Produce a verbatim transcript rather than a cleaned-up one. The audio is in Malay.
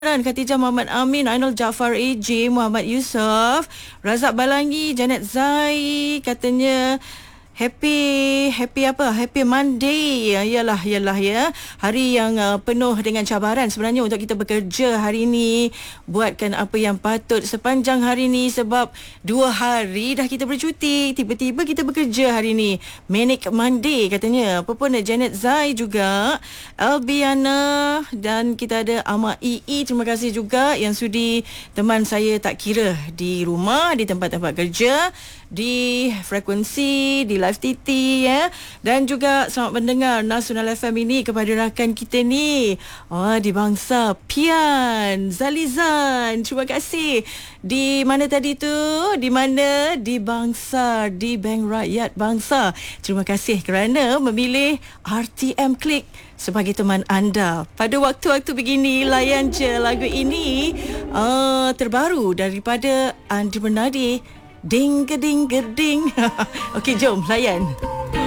Khatijah Muhammad Amin, Ainul Jaafar A J, Muhammad Yusof, Razak Balangi, Janet Zai katanya happy happy apa? Happy Monday. Yalah yalah ya. Hari yang uh, penuh dengan cabaran sebenarnya untuk kita bekerja hari ini, buatkan apa yang patut sepanjang hari ini sebab dua hari dah kita bercuti, tiba-tiba kita bekerja hari ini. Manic Monday katanya. Apa pun Janet Zai juga, Albiana, dan kita ada Ama E E. Terima kasih juga yang sudi teman saya tak kira di rumah, di tempat-tempat kerja, di frekuensi, di live T T ya. Dan juga selamat mendengar Nasional F M ini kepada rakan kita ni. Oh, di Bangsa, Pian, Zalizan. Terima kasih. Di mana tadi tu? Di mana? Di Bangsa, di Bank Rakyat Bangsa. Terima kasih kerana memilih R T M Klik sebagai teman anda. Pada waktu-waktu begini, layan je lagu ini. Uh, terbaru daripada Andi Bernadi. Ding geding geding. Okey, jom layan.